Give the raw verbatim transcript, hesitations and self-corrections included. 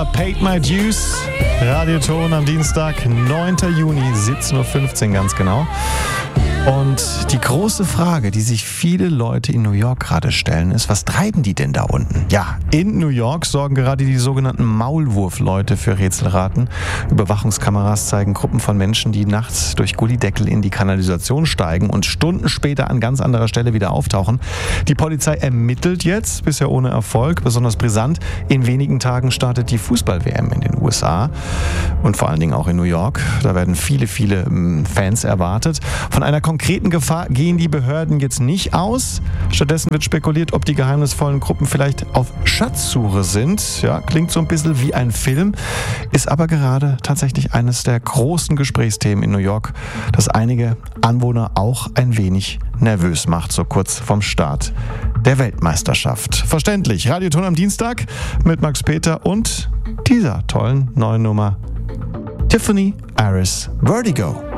Paid My Dues, Radioton am Dienstag, neunten Juni, siebzehn Uhr fünfzehn ganz genau. Und die große Frage, die sich viele Leute in New York gerade stellen, ist, was treiben die denn da unten? Ja, in New York sorgen gerade die sogenannten Maulwurfleute für Rätselraten. Überwachungskameras zeigen Gruppen von Menschen, die nachts durch Gullydeckel in die Kanalisation steigen und Stunden später an ganz anderer Stelle wieder auftauchen. Die Polizei ermittelt jetzt, bisher ohne Erfolg. Besonders brisant, in wenigen Tagen startet die Fußball-W M in den U S A und vor allen Dingen auch in New York. Da werden viele, viele Fans erwartet. Von einer konkreten Gefahr gehen die Behörden jetzt nicht aus. Stattdessen wird spekuliert, ob die geheimnisvollen Gruppen vielleicht auf Schatzsuche sind. Ja, klingt so ein bisschen wie ein Film, ist aber gerade tatsächlich eines der großen Gesprächsthemen in New York, das einige Anwohner auch ein wenig nervös macht, so kurz vom Start der Weltmeisterschaft. Verständlich. Radioton am Dienstag mit Max Peter und dieser tollen neuen Nummer Tiffany Aris Vertigo.